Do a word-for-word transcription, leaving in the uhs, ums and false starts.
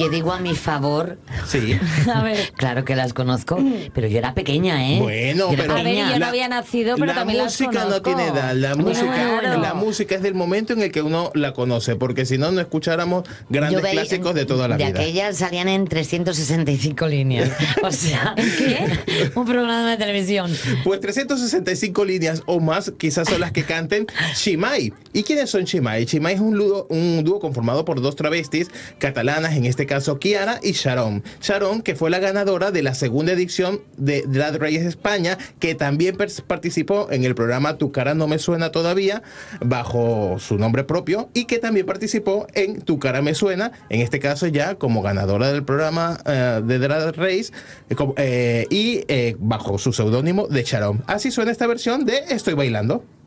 Oye, digo a mi favor. Sí. A ver. Claro que las conozco, pero yo era pequeña, ¿eh? Bueno, Yo era pero- A ver, pequeña. yo no La- había nacido, pero la también las música conozco. no tiene edad, la música, Claro. la música es del momento en el que uno la conoce, porque si no, no escucháramos grandes Yo veía- clásicos de toda la de vida. aquellas salían en trescientas sesenta y cinco líneas. O sea, ¿Qué? un programa de televisión. Pues trescientas sesenta y cinco líneas o más quizás son las que canten Chimay. ¿Y quiénes son Chimay? Chimay es un, ludo- un dúo conformado por dos travestis catalanas, en este caso Kiara y Sharon. Sharon, que fue la ganadora de la segunda edición de Drag Race España, que también pers- participó en el programa Tu cara no me suena todavía, bajo su nombre propio, y que también participó en Tu cara me suena, en este caso ya como ganadora del programa eh, de Drag Race, eh, como- eh, y eh, bajo su seudónimo de Sharon. Así suena esta versión de Estoy bailando.